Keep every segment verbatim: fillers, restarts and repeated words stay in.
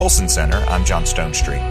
Olson Center, I'm John Stonestreet.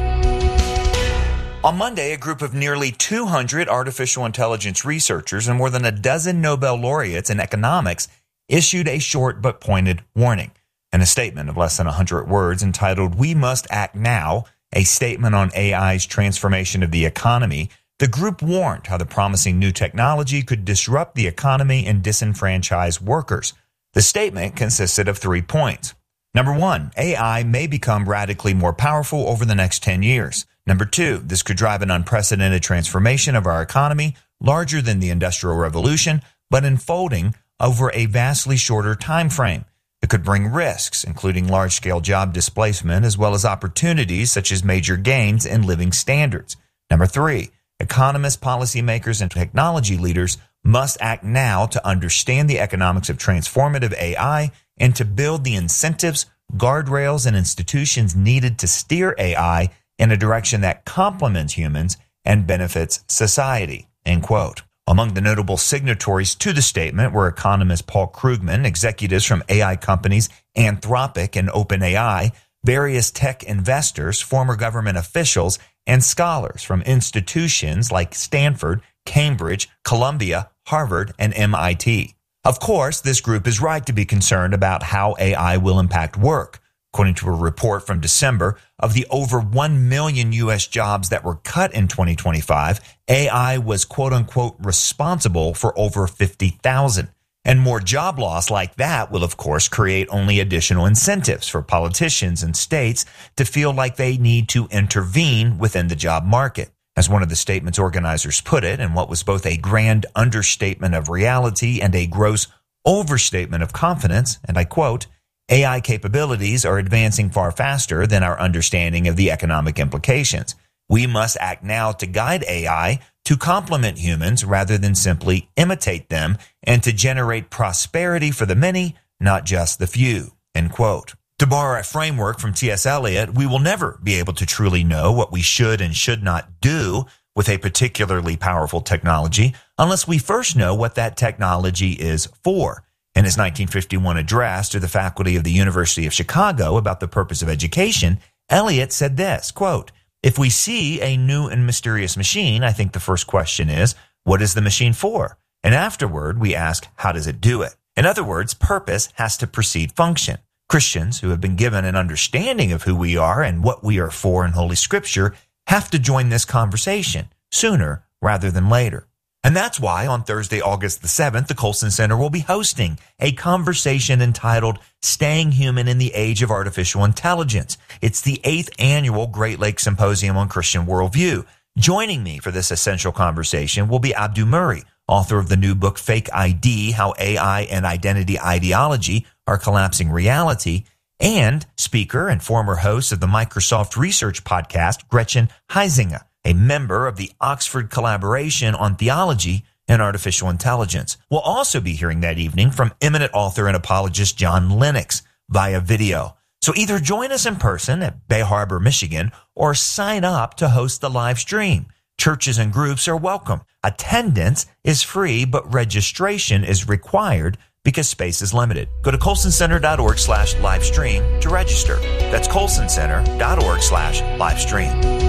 On Monday, a group of nearly two hundred artificial intelligence researchers and more than a dozen Nobel laureates in economics issued a short but pointed warning. In a statement of less than one hundred words entitled, "We Must Act Now, a Statement on A I's Transformation of the Economy," the group warned how the promising new technology could disrupt the economy and disenfranchise workers. The statement consisted of three points. Number one, A I may become radically more powerful over the next ten years. Number two, this could drive an unprecedented transformation of our economy, larger than the Industrial Revolution, but unfolding over a vastly shorter time frame. It could bring risks, including large-scale job displacement, as well as opportunities such as major gains in living standards. Number three, economists, policymakers, and technology leaders must act now to understand the economics of transformative A I and to build the incentives, guardrails, and institutions needed to steer A I in a direction that complements humans and benefits society, end quote. Among the notable signatories to the statement were economist Paul Krugman, executives from A I companies Anthropic and OpenAI, various tech investors, former government officials, and scholars from institutions like Stanford, Cambridge, Columbia, Harvard, and M I T. Of course, this group is right to be concerned about how A I will impact work. According to a report from December, of the over one million U S jobs that were cut in twenty twenty-five, A I was quote-unquote responsible for over fifty thousand. And more job loss like that will, of course, create only additional incentives for politicians and states to feel like they need to intervene within the job market. As one of the statement's organizers put it, in what was both a grand understatement of reality and a gross overstatement of confidence, and I quote, "A I capabilities are advancing far faster than our understanding of the economic implications. We must act now to guide A I to complement humans rather than simply imitate them and to generate prosperity for the many, not just the few," end quote. To borrow a framework from T S Eliot, we will never be able to truly know what we should and should not do with a particularly powerful technology unless we first know what that technology is for. In his nineteen fifty-one address to the faculty of the University of Chicago about the purpose of education, Eliot said this, quote, "If we see a new and mysterious machine, I think the first question is, what is the machine for? And afterward, we ask, how does it do it? In other words, purpose has to precede function. Christians who have been given an understanding of who we are and what we are for in Holy Scripture have to join this conversation sooner rather than later." And that's why on Thursday, August the seventh, the Colson Center will be hosting a conversation entitled Staying Human in the Age of Artificial Intelligence. It's the eighth annual Great Lakes Symposium on Christian Worldview. Joining me for this essential conversation will be Abdu Murray, author of the new book Fake I D, How A I and Identity Ideology Are Collapsing Reality, and speaker and former host of the Microsoft Research podcast, Gretchen Huizinga, a member of the Oxford Collaboration on Theology and Artificial Intelligence. We'll also be hearing that evening from eminent author and apologist John Lennox via video. So either join us in person at Bay Harbor, Michigan, or sign up to host the live stream. Churches and groups are welcome. Attendance is free, but registration is required because space is limited. Go to colsoncenter.org slash live stream to register. That's colsoncenter.org slash live stream.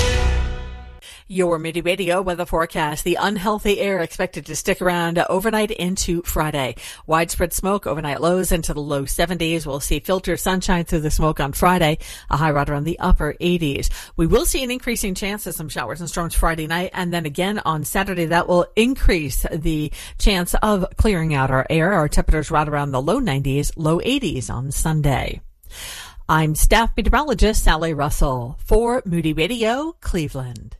Your Moody Radio weather forecast. The unhealthy air expected to stick around overnight into Friday. Widespread smoke, overnight lows into the low seventies. We'll see filtered sunshine through the smoke on Friday, a high right around the upper eighties. We will see an increasing chance of some showers and storms Friday night, and then again on Saturday that will increase the chance of clearing out our air. Our temperatures right around the low nineties, low eighties on Sunday. I'm staff meteorologist Sally Russell for Moody Radio, Cleveland.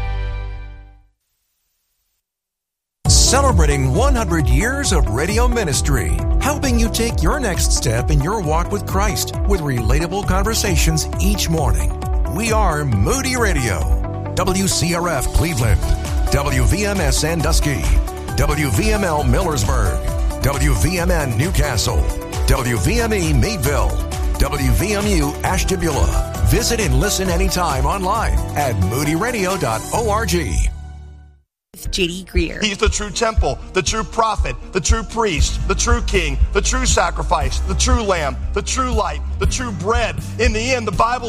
Celebrating one hundred years of radio ministry, helping you take your next step in your walk with Christ with relatable conversations each morning. We are Moody Radio, W C R F Cleveland, W V M S Sandusky, W V M L Millersburg, W V M N Newcastle, W V M E Meadville, W V M U Ashtabula. Visit and listen anytime online at moody radio dot org. J D Greer. He's the true temple, the true prophet, the true priest, the true king, the true sacrifice, the true lamb, the true light, the true bread. In the end, the Bible